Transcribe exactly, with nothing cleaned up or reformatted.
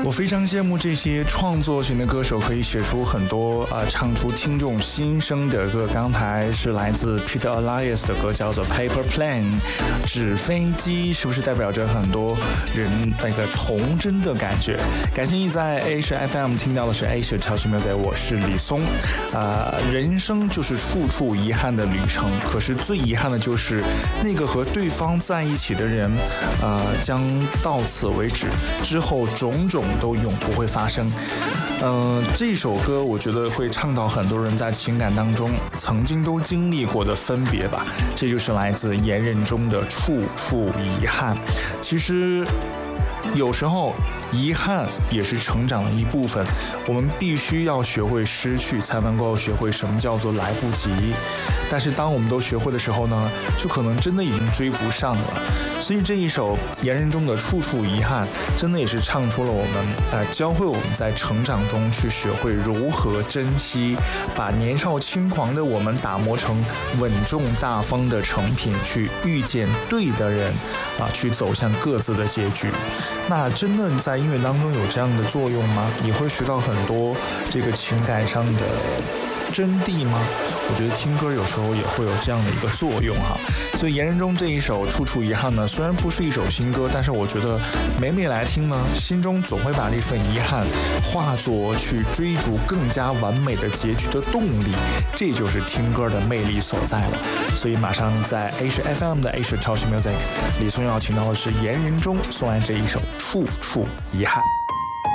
我非常羡慕这些创作型的歌手，可以写出很多呃唱出听众心声的歌。刚才是来自 Peter Elias 的歌，叫做 Paper Plane 纸飞机，是不是代表着很多人那个童真的感觉？感谢你在 Asia F M 听到的是 Asia 超级喵仔，我是李松。呃，人生就是处处遗憾的旅程，可是最遗憾的就是那个和对方在一起的人，呃，将到此为止，之后种种都永不会发生。呃，这首歌我觉得会倡导很多人在情感当中曾经都经历过的分别吧，这就是来自言人中的处处遗憾。其实有时候遗憾也是成长的一部分，我们必须要学会失去，才能够学会什么叫做来不及。但是当我们都学会的时候呢，就可能真的已经追不上了。所以这一首言人中的处处遗憾，真的也是唱出了我们呃，教会我们在成长中去学会如何珍惜，把年少轻狂的我们打磨成稳重大方的成品，去遇见对的人啊，去走向各自的结局。那真的在音乐当中有这样的作用吗？你会学到很多这个情感上的真谛吗？我觉得听歌有时候也会有这样的一个作用哈。所以言人中这一首处处遗憾呢，虽然不是一首新歌，但是我觉得每每来听呢，心中总会把这份遗憾化作去追逐更加完美的结局的动力，这就是听歌的魅力所在了。所以马上在 Asia F M 的 Asia 超级 Music， 李松要请到的是言人中送来这一首处处遗憾。